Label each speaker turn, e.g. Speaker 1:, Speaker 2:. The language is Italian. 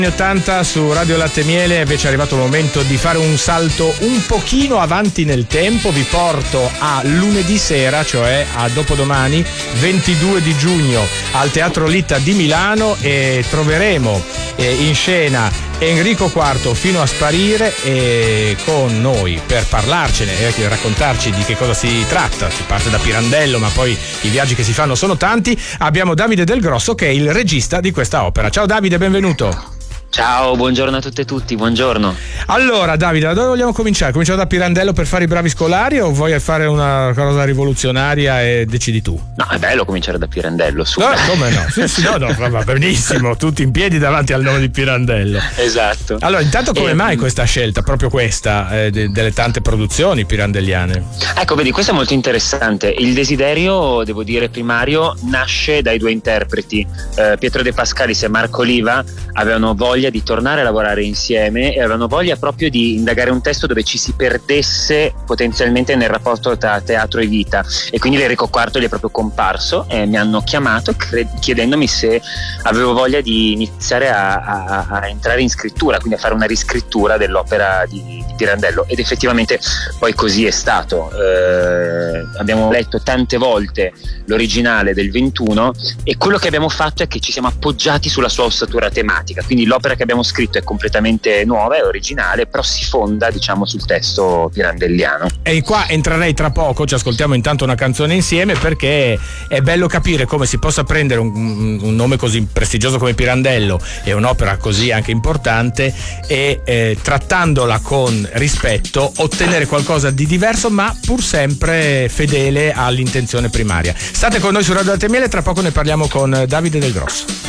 Speaker 1: 80 su Radio Latte Miele. Invece è arrivato il momento di fare un salto un pochino avanti nel tempo. Vi porto a lunedì sera, cioè a dopodomani 22 di giugno al Teatro Litta di Milano, e troveremo in scena Enrico IV fino a sparire, e con noi per parlarcene e raccontarci di che cosa si tratta. Si parte da Pirandello, ma poi i viaggi che si fanno sono tanti. Abbiamo Davide Del Grosso, che è il regista di questa opera. Ciao Davide, benvenuto.
Speaker 2: Ciao, buongiorno a tutte e tutti, buongiorno.
Speaker 1: Allora Davide, da dove vogliamo cominciare? Cominciamo da Pirandello per fare i bravi scolari, o vuoi fare una cosa rivoluzionaria e decidi tu?
Speaker 2: No, è bello cominciare da Pirandello, su.
Speaker 1: No, come no? Sì, no, va benissimo, tutti in piedi davanti al nome di Pirandello.
Speaker 2: Esatto.
Speaker 1: Allora, intanto come mai questa scelta, proprio questa, delle tante produzioni pirandelliane?
Speaker 2: Ecco, vedi, questo è molto interessante. Il desiderio, devo dire, primario nasce dai due interpreti. Pietro De Pascalis e Marco Oliva avevano voglia di tornare a lavorare insieme e avevano voglia proprio di indagare un testo dove ci si perdesse potenzialmente nel rapporto tra teatro e vita, e quindi l'Enrico IV gli è proprio comparso e mi hanno chiamato chiedendomi se avevo voglia di iniziare a entrare in scrittura, quindi a fare una riscrittura dell'opera di Pirandello, ed effettivamente poi così è stato. Abbiamo letto tante volte l'originale del 21 e quello che abbiamo fatto è che ci siamo appoggiati sulla sua ossatura tematica, quindi l'opera che abbiamo scritto è completamente nuova, è originale, però si fonda, diciamo, sul testo pirandelliano.
Speaker 1: E qua entrerei tra poco, ci ascoltiamo intanto una canzone insieme, perché è bello capire come si possa prendere un nome così prestigioso come Pirandello e un'opera così anche importante e trattandola con rispetto ottenere qualcosa di diverso, ma pur sempre fedele all'intenzione primaria. State con noi su Radio Latte Miele, tra poco ne parliamo con Davide Del Grosso.